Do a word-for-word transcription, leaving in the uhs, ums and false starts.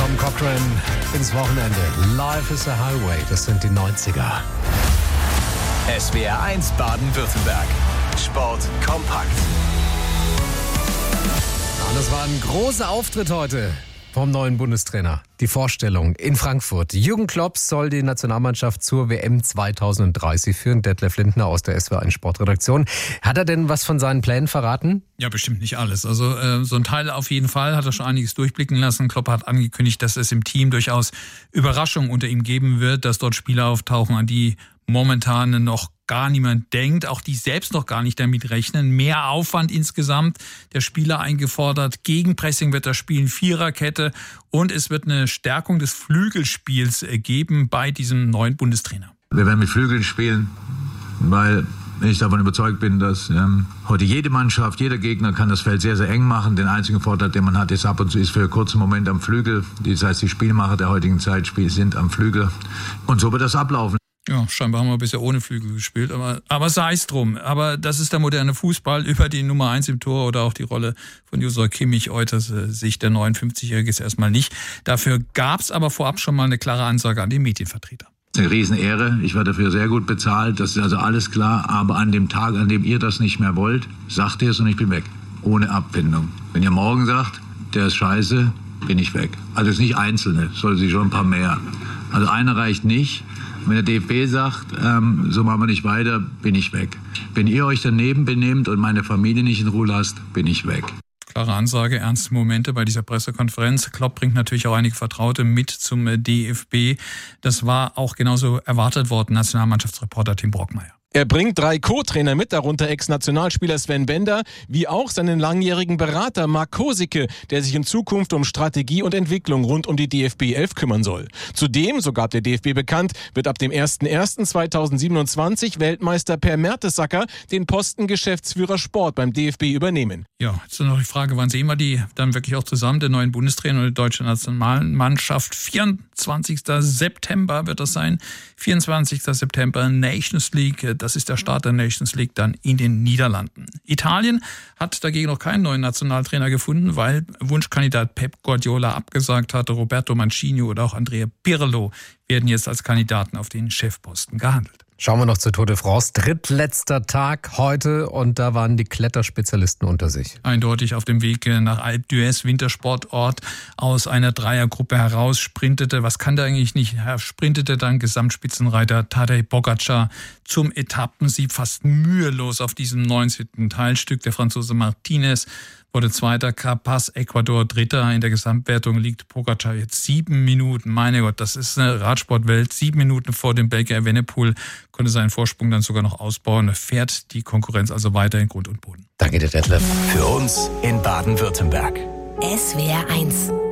Tom Cochrane ins Wochenende. Life is a Highway, das sind die neunziger. S W R eins Baden-Württemberg. Sport kompakt. Und das war ein großer Auftritt heute vom neuen Bundestrainer. Die Vorstellung in Frankfurt. Jürgen Klopp soll die Nationalmannschaft zur W M zweitausenddreißig führen. Detlef Lindner aus der S W R eins Sportredaktion. Hat er denn was von seinen Plänen verraten? Ja, bestimmt nicht alles. Also äh, so ein Teil auf jeden Fall, hat er schon einiges durchblicken lassen. Klopp hat angekündigt, dass es im Team durchaus Überraschungen unter ihm geben wird, dass dort Spieler auftauchen, an die momentan noch gar niemand denkt, auch die selbst noch gar nicht damit rechnen. Mehr Aufwand insgesamt, der Spieler eingefordert, Gegenpressing wird er spielen, Viererkette und es wird eine Stärkung des Flügelspiels geben bei diesem neuen Bundestrainer. Wir werden mit Flügeln spielen, weil ich davon überzeugt bin, dass ähm, heute jede Mannschaft, jeder Gegner kann das Feld sehr, sehr eng machen. Den einzigen Vorteil, den man hat, ist ab und zu ist für einen kurzen Moment am Flügel. Das heißt, die Spielmacher der heutigen Zeit sind am Flügel und so wird das ablaufen. Ja, scheinbar haben wir bisher ohne Flügel gespielt, aber, aber sei es drum. Aber das ist der moderne Fußball. Über die Nummer eins im Tor oder auch die Rolle von Joshua Kimmich äußerte sich der neunundfünfzigjährige erstmal nicht. Dafür gab es aber vorab schon mal eine klare Ansage an die Medienvertreter. Eine Riesenehre. Ich werde dafür sehr gut bezahlt. Das ist also alles klar. Aber an dem Tag, an dem ihr das nicht mehr wollt, sagt ihr es und ich bin weg. Ohne Abfindung. Wenn ihr morgen sagt, der ist scheiße, bin ich weg. Also es ist nicht Einzelne, soll sie schon ein paar mehr. Also einer reicht nicht. Wenn der D F B sagt, ähm, so machen wir nicht weiter, bin ich weg. Wenn ihr euch daneben benehmt und meine Familie nicht in Ruhe lasst, bin ich weg. Klare Ansage, ernste Momente bei dieser Pressekonferenz. Klopp bringt natürlich auch einige Vertraute mit zum D F B. Das war auch genauso erwartet worden, Nationalmannschaftsreporter Tim Brockmeier. Er bringt drei Co-Trainer mit, darunter Ex-Nationalspieler Sven Bender, wie auch seinen langjährigen Berater Mark Kosicke, der sich in Zukunft um Strategie und Entwicklung rund um die D F B elf kümmern soll. Zudem, so gab der D F B bekannt, wird ab dem ersten ersten zweitausendsiebenundzwanzig Weltmeister Per Mertesacker den Posten Geschäftsführer Sport beim D F B übernehmen. Ja, jetzt noch die Frage, wann sehen wir die dann wirklich auch zusammen, der neuen Bundestrainer und die deutsche Nationalmannschaft? vierundzwanzigsten September wird das sein. vierundzwanzigsten September Nations League. Das ist der Start der Nations League dann in den Niederlanden. Italien hat dagegen noch keinen neuen Nationaltrainer gefunden, weil Wunschkandidat Pep Guardiola abgesagt hatte. Roberto Mancini oder auch Andrea Pirlo werden jetzt als Kandidaten auf den Chefposten gehandelt. Schauen wir noch zur Tour de France. Drittletzter Tag heute und da waren die Kletterspezialisten unter sich. Eindeutig auf dem Weg nach Alpe d'Huez, Wintersportort, aus einer Dreiergruppe heraus sprintete, was kann der eigentlich nicht, sprintete dann Gesamtspitzenreiter Tadej Pogačar zum Etappensieg fast mühelos auf diesem neunzehnten Teilstück. Der Franzose Martinez wurde Zweiter, Carapaz, Ecuador Dritter. In der Gesamtwertung liegt Pogačar jetzt sieben Minuten. Meine Gott, das ist eine Radsportwelt. Sieben Minuten vor dem Belgier Evenepoel, konnte seinen Vorsprung dann sogar noch ausbauen. Fährt die Konkurrenz also weiter in Grund und Boden. Danke dir, Detlef. Für uns in Baden-Württemberg. S W R eins.